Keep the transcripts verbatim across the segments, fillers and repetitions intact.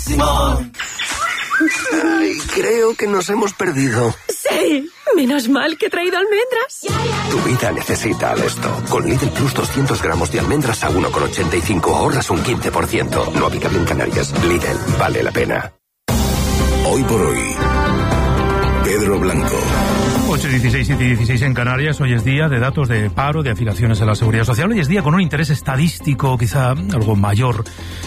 Simón. Ay, creo que nos hemos perdido. Sí, menos mal que he traído almendras. Tu vida necesita Alesto. Con Lidl Plus doscientos gramos de almendras a uno con ochenta y cinco ahorras un quince por ciento. No aplicable en Canarias. Lidl, vale la pena. Hoy por hoy, Pedro Blanco. ocho dieciséis, siete dieciséis en Canarias. Hoy es día de datos de paro, de afiliaciones a la Seguridad Social. Hoy es día con un interés estadístico quizá algo mayor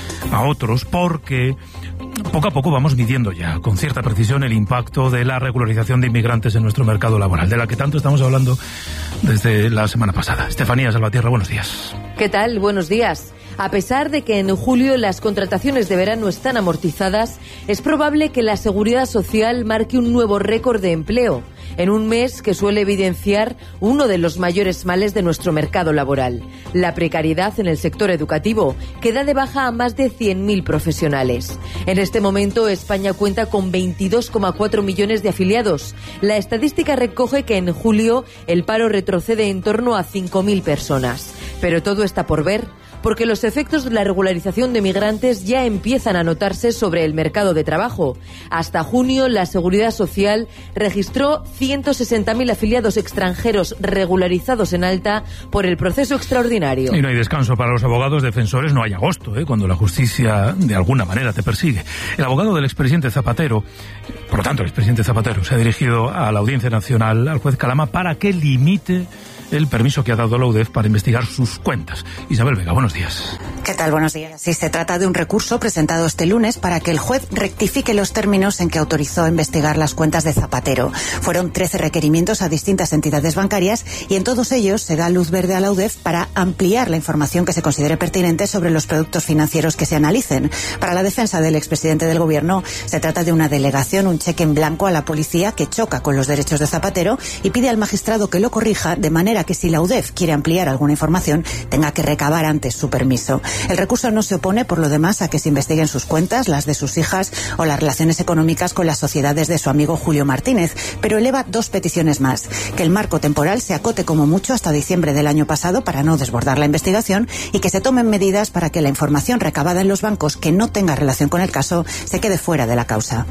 a otros, porque poco a poco vamos midiendo ya con cierta precisión el impacto de la regularización de inmigrantes en nuestro mercado laboral, de la que tanto estamos hablando desde la semana pasada. Estefanía Salvatierra, buenos días. ¿Qué tal? Buenos días. A pesar de que en julio las contrataciones de verano están amortizadas, es probable que la Seguridad Social marque un nuevo récord de empleo, en un mes que suele evidenciar uno de los mayores males de nuestro mercado laboral, la precariedad en el sector educativo, que da de baja a más de cien mil profesionales. En este momento, España cuenta con veintidós coma cuatro millones de afiliados. La estadística recoge que en julio el paro retrocede en torno a cinco mil personas. Pero todo está por ver, porque los efectos de la regularización de migrantes ya empiezan a notarse sobre el mercado de trabajo. Hasta junio, la Seguridad Social registró ciento sesenta mil afiliados extranjeros regularizados en alta por el proceso extraordinario. Y no hay descanso para los abogados defensores, no hay agosto, ¿eh? cuando la justicia de alguna manera te persigue. El abogado del expresidente Zapatero, por lo tanto el expresidente Zapatero, se ha dirigido a la Audiencia Nacional, al juez Calama, para que limite el permiso que ha dado la U D E F para investigar sus cuentas. Isabel Vega, buenos días. ¿Qué tal? Buenos días. Sí, se trata de un recurso presentado este lunes para que el juez rectifique los términos en que autorizó investigar las cuentas de Zapatero. Fueron trece requerimientos a distintas entidades bancarias y en todos ellos se da luz verde a la U D E F para ampliar la información que se considere pertinente sobre los productos financieros que se analicen. Para la defensa del expresidente del Gobierno, se trata de una delegación, un cheque en blanco a la policía que choca con los derechos de Zapatero y pide al magistrado que lo corrija de manera que si la U D E F quiere ampliar alguna información, tenga que recabar antes su permiso. El recurso no se opone, por lo demás, a que se investiguen sus cuentas, las de sus hijas o las relaciones económicas con las sociedades de su amigo Julio Martínez, pero eleva dos peticiones más: que el marco temporal se acote como mucho hasta diciembre del año pasado para no desbordar la investigación y que se tomen medidas para que la información recabada en los bancos que no tenga relación con el caso se quede fuera de la causa.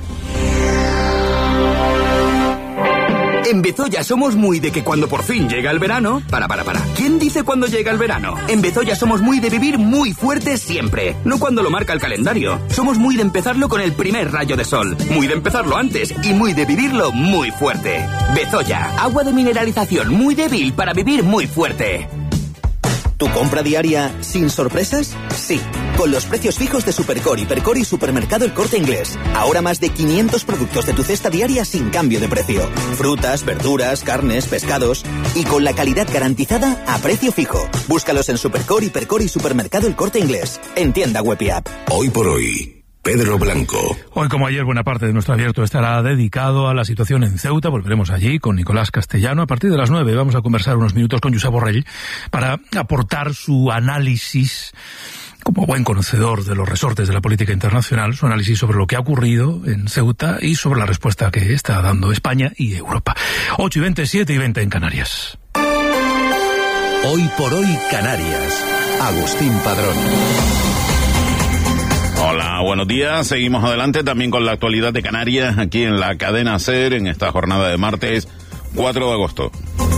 En Bezoya somos muy de que cuando por fin llega el verano... Para, para, para. ¿Quién dice cuando llega el verano? En Bezoya somos muy de vivir muy fuerte siempre. No cuando lo marca el calendario. Somos muy de empezarlo con el primer rayo de sol. Muy de empezarlo antes y muy de vivirlo muy fuerte. Bezoya, agua de mineralización muy débil para vivir muy fuerte. ¿Tu compra diaria sin sorpresas? Sí, con los precios fijos de Supercor, Hipercor y Supermercado El Corte Inglés. Ahora más de quinientos productos de tu cesta diaria sin cambio de precio. Frutas, verduras, carnes, pescados. Y con la calidad garantizada a precio fijo. Búscalos en Supercor, Hipercor y Supermercado El Corte Inglés. En tienda web y app. Hoy por hoy, Pedro Blanco. Hoy, como ayer, buena parte de nuestro abierto estará dedicado a la situación en Ceuta. Volveremos allí con Nicolás Castellano. A partir de las nueve vamos a conversar unos minutos con Josep Borrell para aportar su análisis, como buen conocedor de los resortes de la política internacional, su análisis sobre lo que ha ocurrido en Ceuta y sobre la respuesta que está dando España y Europa. ocho y veinte, siete y veinte en Canarias. Hoy por hoy, Canarias. Agustín Padrón. Hola, buenos días. Seguimos adelante también con la actualidad de Canarias aquí en la cadena SER en esta jornada de martes cuatro de agosto.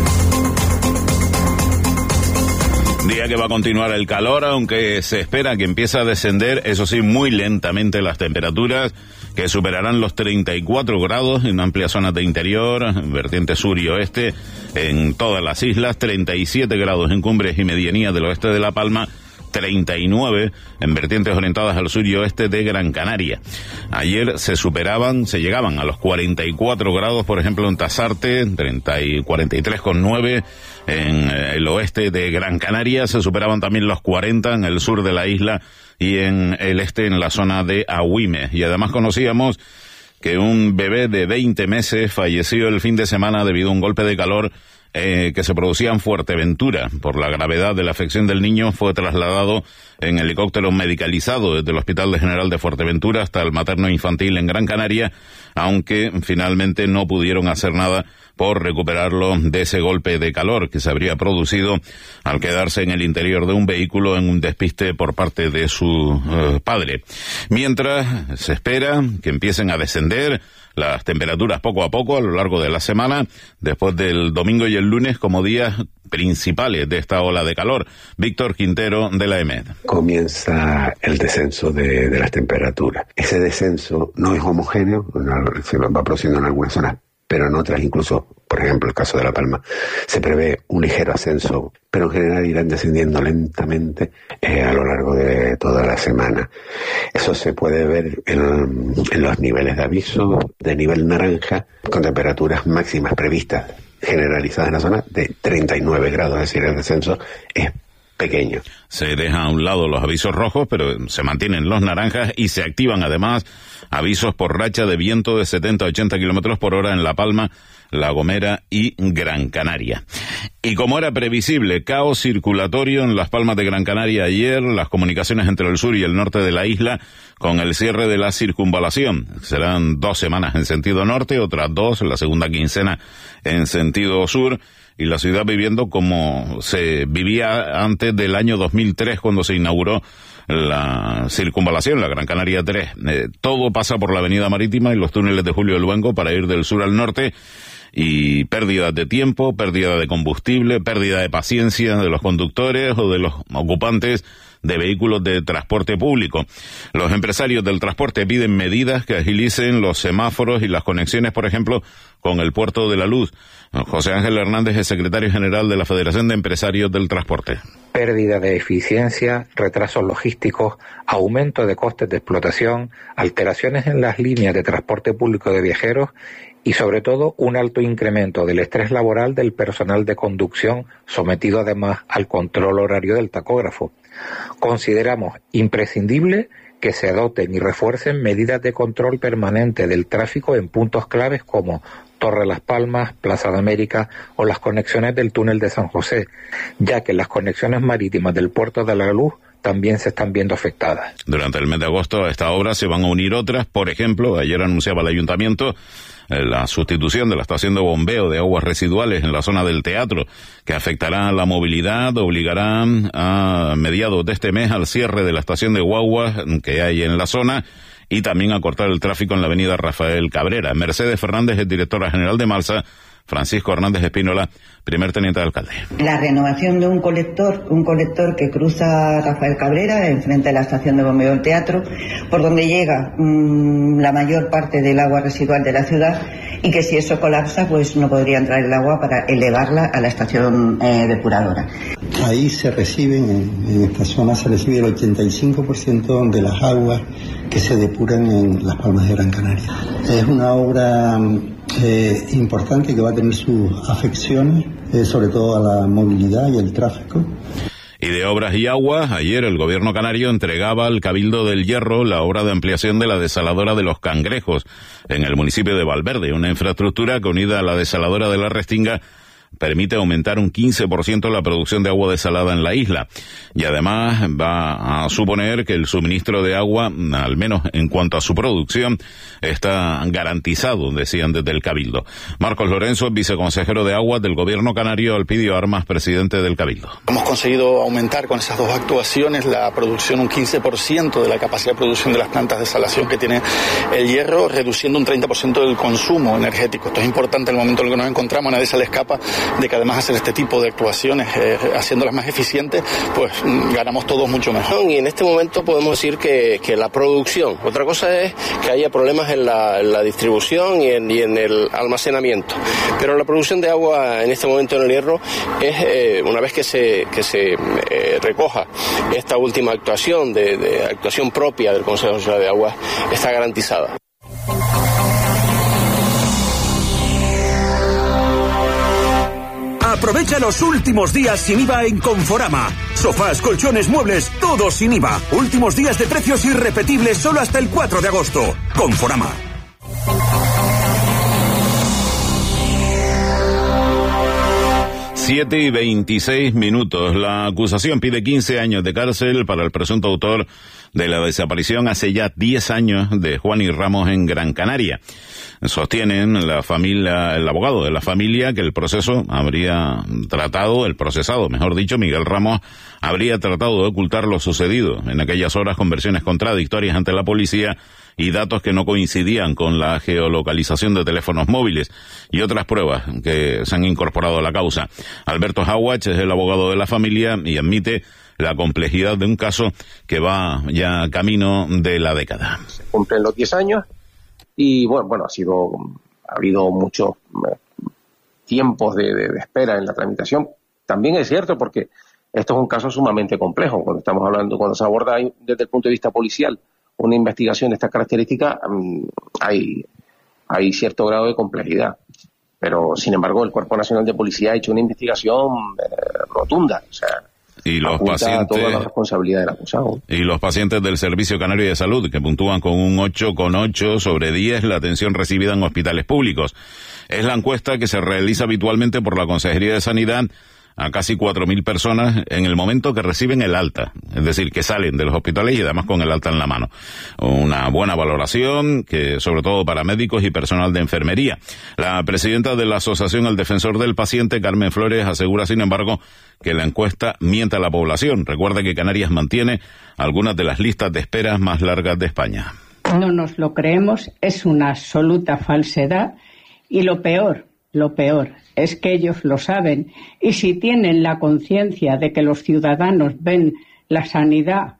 Día que va a continuar el calor, aunque se espera que empiece a descender, eso sí, muy lentamente las temperaturas, que superarán los treinta y cuatro grados en amplias zonas de interior, vertiente sur y oeste, en todas las islas, treinta y siete grados en cumbres y medianías del oeste de La Palma, treinta y nueve en vertientes orientadas al sur y oeste de Gran Canaria. Ayer se superaban, se llegaban a los cuarenta y cuatro grados, por ejemplo, en Tasarte, treinta y cuarenta y tres coma nueve en el oeste de Gran Canaria, se superaban también los cuarenta en el sur de la isla y en el este, en la zona de Agüime. Y además conocíamos que un bebé de veinte meses falleció el fin de semana debido a un golpe de calor Eh, que se producía en Fuerteventura. Por la gravedad de la afección del niño, fue trasladado en helicóptero medicalizado desde el Hospital General de Fuerteventura hasta el materno infantil en Gran Canaria, aunque finalmente no pudieron hacer nada por recuperarlo de ese golpe de calor que se habría producido al quedarse en el interior de un vehículo en un despiste por parte de su uh, padre. Mientras se espera que empiecen a descender las temperaturas poco a poco a lo largo de la semana, después del domingo y el lunes como días principales de esta ola de calor. Víctor Quintero, de la E M E D. Comienza el descenso de, de las temperaturas. Ese descenso no es homogéneo, se va produciendo en algunas zonas, pero en otras, incluso, por ejemplo, el caso de La Palma, se prevé un ligero ascenso, pero en general irán descendiendo lentamente eh, a lo largo de toda la semana. Eso se puede ver en, en los niveles de aviso de nivel naranja, con temperaturas máximas previstas generalizadas en la zona de treinta y nueve grados, es decir, el descenso es pequeño. Se dejan a un lado los avisos rojos, pero se mantienen los naranjas y se activan además avisos por racha de viento de setenta a ochenta kilómetros por hora en La Palma, La Gomera y Gran Canaria. Y como era previsible, caos circulatorio en Las Palmas de Gran Canaria ayer, las comunicaciones entre el sur y el norte de la isla con el cierre de la circunvalación. Serán dos semanas en sentido norte, otras dos, la segunda quincena en sentido sur, y la ciudad viviendo como se vivía antes del año dos mil tres, cuando se inauguró la circunvalación, la Gran Canaria tres. Eh, todo pasa por la avenida marítima y los túneles de Julio Luengo para ir del sur al norte, y pérdida de tiempo, pérdida de combustible, pérdida de paciencia de los conductores o de los ocupantes de vehículos de transporte público. Los empresarios del transporte piden medidas que agilicen los semáforos y las conexiones, por ejemplo, con el Puerto de la Luz. José Ángel Hernández es secretario general de la Federación de Empresarios del Transporte. Pérdida de eficiencia, retrasos logísticos, aumento de costes de explotación, alteraciones en las líneas de transporte público de viajeros y, sobre todo, un alto incremento del estrés laboral del personal de conducción, sometido además al control horario del tacógrafo. Consideramos imprescindible que se adopten y refuercen medidas de control permanente del tráfico en puntos claves como Torre Las Palmas, Plaza de América o las conexiones del túnel de San José, ya que las conexiones marítimas del Puerto de la Luz también se están viendo afectadas. Durante el mes de agosto a esta obra se van a unir otras. Por ejemplo, ayer anunciaba el ayuntamiento eh, la sustitución de la estación de bombeo de aguas residuales en la zona del teatro, que afectará a la movilidad, obligará a mediados de este mes al cierre de la estación de guaguas que hay en la zona, y también a cortar el tráfico en la avenida Rafael Cabrera. Mercedes Fernández es directora general de Malsa. Francisco Hernández Espínola, primer teniente de alcalde. La renovación de un colector, un colector que cruza Rafael Cabrera, enfrente de la estación de bombeo del teatro, por donde llega mmm, la mayor parte del agua residual de la ciudad, y que si eso colapsa, pues no podría entrar el agua para elevarla a la estación eh, depuradora. Ahí se reciben, en esta zona se recibe el ochenta y cinco por ciento de las aguas que se depuran en Las Palmas de Gran Canaria. Es una obra eh, importante que va a tener sus afecciones, eh, sobre todo a la movilidad y el tráfico. Y de obras y aguas, ayer el gobierno canario entregaba al Cabildo del Hierro la obra de ampliación de la desaladora de Los Cangrejos en el municipio de Valverde, una infraestructura que, unida a la desaladora de la Restinga, permite aumentar un quince por ciento la producción de agua desalada en la isla, y además va a suponer que el suministro de agua, al menos en cuanto a su producción, está garantizado, decían desde el Cabildo. Marcos Lorenzo, viceconsejero de Aguas del Gobierno canario, Alpidio Armas, presidente del Cabildo. Hemos conseguido aumentar con esas dos actuaciones la producción un quince por ciento de la capacidad de producción de las plantas de desalación que tiene el Hierro, reduciendo un treinta por ciento del consumo energético. Esto es importante en el momento en el que nos encontramos. A nadie se le escapa de que además hacer este tipo de actuaciones, eh, haciéndolas más eficientes, pues ganamos todos mucho mejor. Y en este momento podemos decir que, que la producción, otra cosa es que haya problemas en la, en la distribución y en, y en el almacenamiento, pero la producción de agua en este momento en el Hierro es, eh, una vez que se, que se eh, recoja esta última actuación, de, de actuación propia del Consejo Nacional de Aguas, está garantizada. Aprovecha los últimos días sin I V A en Conforama. Sofás, colchones, muebles, todo sin I V A. Últimos días de precios irrepetibles solo hasta el cuatro de agosto. Conforama. siete y veintiséis minutos. La acusación pide quince años de cárcel para el presunto autor de la desaparición hace ya diez años de Juan y Ramos en Gran Canaria. Sostienen la familia, el abogado de la familia, que el proceso habría tratado, el procesado, mejor dicho, Miguel Ramos, habría tratado de ocultar lo sucedido en aquellas horas con versiones contradictorias ante la policía y datos que no coincidían con la geolocalización de teléfonos móviles y otras pruebas que se han incorporado a la causa. Alberto Hawach es el abogado de la familia y admite la complejidad de un caso que va ya camino de la década. Se cumplen los diez años y bueno, bueno ha sido ha habido muchos tiempos de, de, de espera en la tramitación. También es cierto porque esto es un caso sumamente complejo. Cuando estamos hablando, cuando se aborda desde el punto de vista policial una investigación de esta característica, um, hay, hay cierto grado de complejidad. Pero, sin embargo, el Cuerpo Nacional de Policía ha hecho una investigación eh, rotunda. O sea, y los pacientes, toda la responsabilidad del acusado. Y los pacientes del Servicio Canario de Salud, que puntúan con un ocho coma ocho sobre diez la atención recibida en hospitales públicos. Es la encuesta que se realiza habitualmente por la Consejería de Sanidad a casi cuatro mil personas en el momento que reciben el alta, es decir, que salen de los hospitales y además con el alta en la mano. Una buena valoración, que sobre todo para médicos y personal de enfermería. La presidenta de la Asociación El Defensor del Paciente, Carmen Flores, asegura, sin embargo, que la encuesta miente a la población. Recuerda que Canarias mantiene algunas de las listas de espera más largas de España. No nos lo creemos, es una absoluta falsedad y lo peor, lo peor es que ellos lo saben y si tienen la conciencia de que los ciudadanos ven la sanidad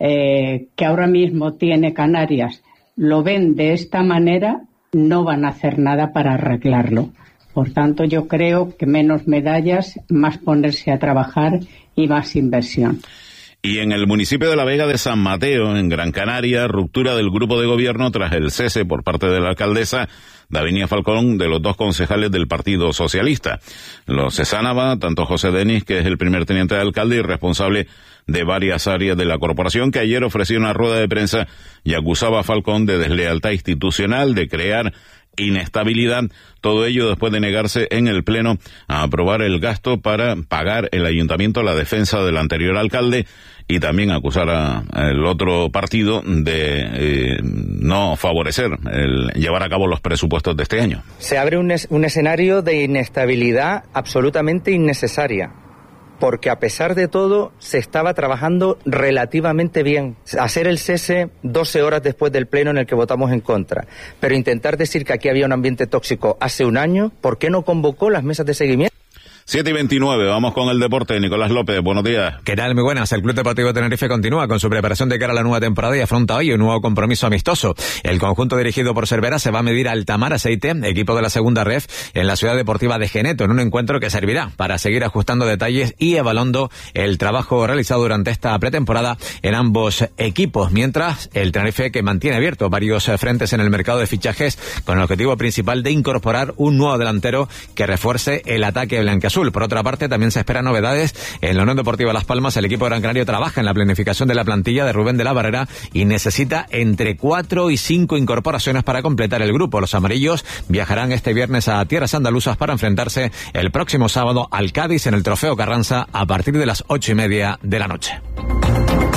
eh, que ahora mismo tiene Canarias, lo ven de esta manera, no van a hacer nada para arreglarlo. Por tanto, yo creo que menos medallas, más ponerse a trabajar y más inversión. Y en el municipio de La Vega de San Mateo, en Gran Canaria, ruptura del grupo de gobierno tras el cese por parte de la alcaldesa Davinia Falcón de los dos concejales del Partido Socialista. Lo cesanaba tanto José Denis, que es el primer teniente de alcalde y responsable de varias áreas de la corporación, que ayer ofreció una rueda de prensa y acusaba a Falcón de deslealtad institucional, de crear inestabilidad, todo ello después de negarse en el Pleno a aprobar el gasto para pagar el ayuntamiento a la defensa del anterior alcalde y también acusar al otro partido de eh, no favorecer el llevar a cabo los presupuestos de este año. Se abre un, es, un escenario de inestabilidad absolutamente innecesaria, porque a pesar de todo se estaba trabajando relativamente bien. Hacer el cese doce horas después del pleno en el que votamos en contra, pero intentar decir que aquí había un ambiente tóxico hace un año, ¿por qué no convocó las mesas de seguimiento? siete y veintinueve, vamos con el deporte. Nicolás López, buenos días. ¿Qué tal? Muy buenas. El Club Deportivo Tenerife continúa con su preparación de cara a la nueva temporada y afronta hoy un nuevo compromiso amistoso. El conjunto dirigido por Cervera se va a medir al Tamar Aceite, equipo de la segunda ref, en la ciudad deportiva de Geneto, en un encuentro que servirá para seguir ajustando detalles y evaluando el trabajo realizado durante esta pretemporada en ambos equipos, mientras el Tenerife, que mantiene abierto varios frentes en el mercado de fichajes con el objetivo principal de incorporar un nuevo delantero que refuerce el ataque blanquiazul. Por otra parte, también se esperan novedades en la Unión Deportiva Las Palmas. El equipo Gran Canario trabaja en la planificación de la plantilla de Rubén de la Barrera y necesita entre cuatro y cinco incorporaciones para completar el grupo. Los amarillos viajarán este viernes a tierras andaluzas para enfrentarse el próximo sábado al Cádiz en el Trofeo Carranza a partir de las ocho y media de la noche.